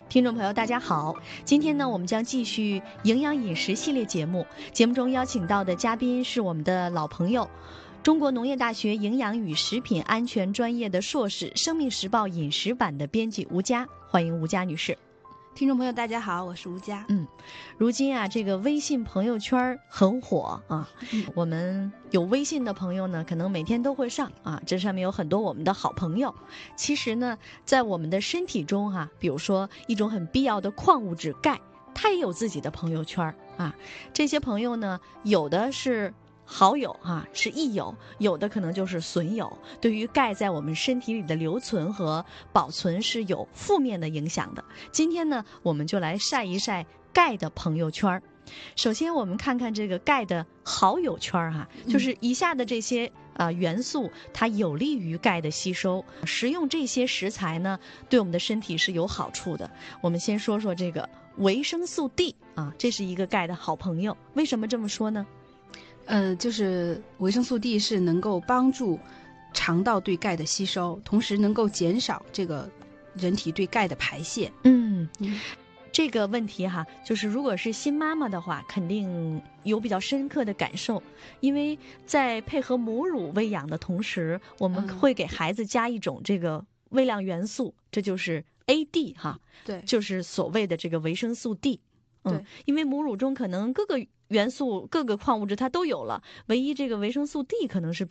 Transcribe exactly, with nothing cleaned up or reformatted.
听众朋友大家好，今天呢我们将继续营养饮食系列节目，节目中邀请到的嘉宾是我们的老朋友，中国农业大学营养与食品安全专业的硕士，生命时报饮食版的编辑吴佳，欢迎吴佳女士。 听众朋友大家好，我是吴佳。 嗯，如今啊这个微信朋友圈很火啊、嗯、我们有微信的朋友呢可能每天都会上啊，这上面有很多我们的好朋友。其实呢在我们的身体中啊，比如说一种很必要的矿物质钙，它也有自己的朋友圈啊。这些朋友呢有的是好友啊，是益友，有的可能就是损友，对于钙在我们身体里的留存和保存是有负面的影响的。今天呢我们就来晒一晒钙的朋友圈。首先我们看看这个钙的好友圈哈、啊，就是以下的这些呃元素它有利于钙的吸收，食用这些食材呢对我们的身体是有好处的。我们先说说这个维生素 D 啊，这是一个钙的好朋友。为什么这么说呢？ 呃，就是维生素 D 是能够帮助肠道对钙的吸收，同时能够减少这个人体对钙的排泄。 嗯，嗯这个问题哈，就是如果是新妈妈的话，肯定有比较深刻的感受，因为在配合母乳喂养的同时，我们会给孩子加一种这个微量元素，嗯、这就是 A D 哈， 对， 就是所谓的这个维生素 D。嗯， 对， 因为母乳中可能各个元素、各个矿物质它都有了，唯一这个维生素 D 可能是